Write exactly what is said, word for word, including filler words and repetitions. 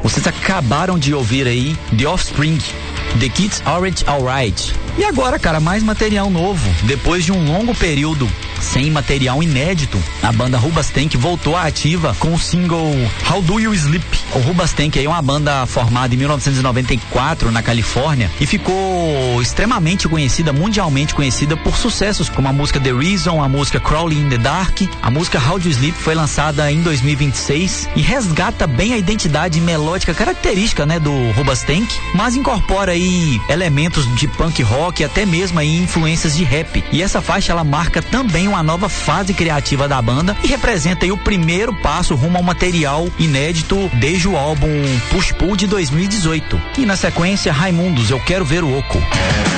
Vocês acabaram de ouvir aí The Offspring, The Kids Aren't Alright. E agora, cara, mais material novo. Depois de um longo período sem material inédito, a banda Hoobastank voltou à ativa com o single How Do You Sleep. O Hoobastank é uma banda formada em mil novecentos e noventa e quatro na Califórnia e ficou extremamente conhecida, mundialmente conhecida por sucessos como a música The Reason, a música Crawling in the Dark. A música How Do You Sleep foi lançada em dois mil e vinte e seis e resgata bem a identidade melódica característica, né, do Hoobastank, mas incorpora aí elementos de punk rock e até mesmo aí influências de rap. E essa faixa ela marca também uma nova fase criativa da banda e representa aí o primeiro passo rumo ao material inédito desde o álbum Push Pull de dois mil e dezoito. E na sequência, Raimundos, Eu Quero Ver o Oco.